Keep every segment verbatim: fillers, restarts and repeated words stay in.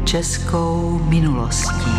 českou minulostí.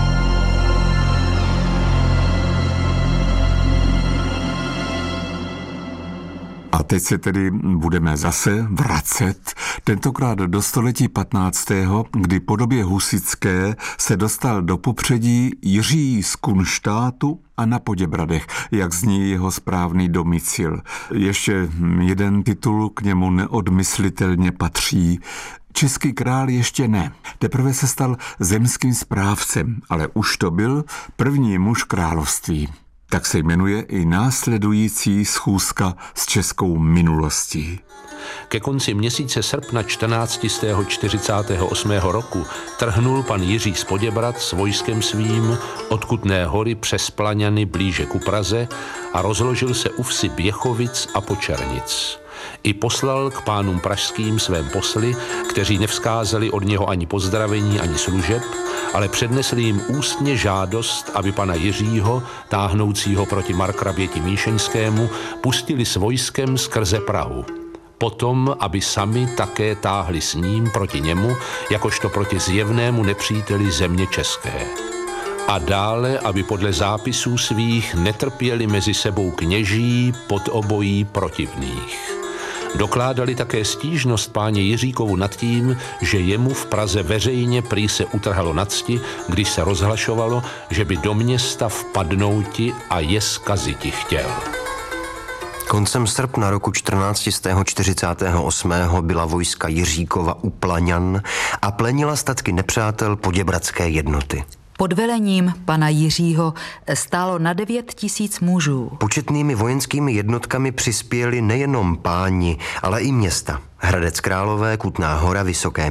A teď se tedy budeme zase vracet, tentokrát do století patnáctého, kdy po době husitské se dostal do popředí Jiří z Kunštátu a na Poděbradech, jak zní jeho správný domicil. Ještě jeden titul k němu neodmyslitelně patří. Český král ještě ne. Teprve se stal zemským správcem, ale už to byl první muž království. Tak se jmenuje i následující schůzka s českou minulostí. Ke konci měsíce srpna čtrnácti set čtyřicátého osmého roku trhnul pan Jiří z Poděbrad s vojskem svým od Kutné Hory přes Plaňany blíže ku Praze a rozložil se u vsi Běchovic a Počernic. I poslal k pánům pražským svém posly, kteří nevzkázali od něho ani pozdravení, ani služeb, ale přednesli jim ústně žádost, aby pana Jiřího, táhnoucího proti markraběti Míšeňskému, pustili s vojskem skrze Prahu. Potom, aby sami také táhli s ním proti němu, jakožto proti zjevnému nepříteli země české. A dále, aby podle zápisů svých netrpěli mezi sebou kněží pod obojí protivných. Dokládali také stížnost páně Jiříkovu nad tím, že jemu v Praze veřejně prý se utrhalo na cti, když se rozhlašovalo, že by do města vpadnouti a je zkaziti chtěl. Koncem srpna roku čtrnáct set čtyřicátého osmého byla vojska Jiříkova u Plaňan a plenila statky nepřátel poděbradské jednoty. Pod velením pana Jiřího stálo na devět tisíc mužů. Početnými vojenskými jednotkami přispěli nejenom páni, ale i města. Hradec Králové, Kutná Hora, Vysoké